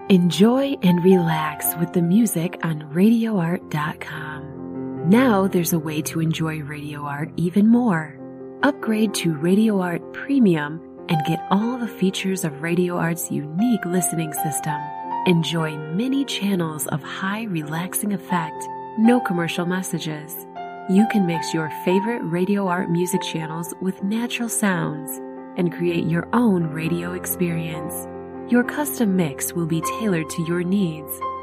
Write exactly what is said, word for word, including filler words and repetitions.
Enjoy and relax with the music on radio art dot com. Now there's a way to enjoy Radio Art even more. Upgrade to Radio Art Premium and get all the features of Radio Art's unique listening system. Enjoy many channels of high relaxing effect, no commercial messages. You can mix your favorite Radio Art music channels with natural sounds and create your own radio experience. Your custom mix will be tailored to your needs